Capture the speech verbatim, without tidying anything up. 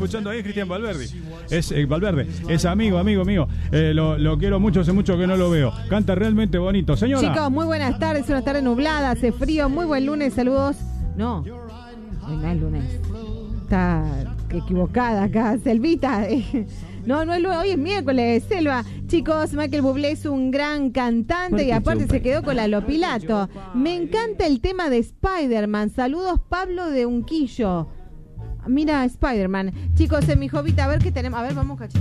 escuchando ahí es Cristian Valverde. Es eh, Valverde, es amigo, amigo mío. Eh, lo, lo quiero mucho, hace mucho que no lo veo. Canta realmente bonito. Señora. Chicos, muy buenas tardes, una tarde nublada, hace frío, muy buen lunes, saludos. No, hoy no es lunes. Está equivocada acá, Selvita. No, no es lunes, hoy es miércoles, Selva. Chicos, Michael Bublé es un gran cantante y aparte se quedó con la Lopilato. Me encanta el tema de Spider-Man. Saludos, Pablo de Unquillo. Mira, Spider-Man. Chicos, en mi jovita, a ver qué tenemos. A ver, vamos, cachito.